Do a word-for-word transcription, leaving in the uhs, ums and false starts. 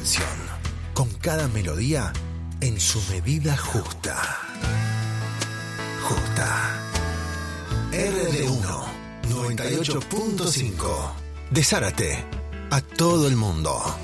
canción, con cada melodía en su medida justa. Justa. R D uno, noventa y ocho punto cinco. De Zárate a todo el mundo.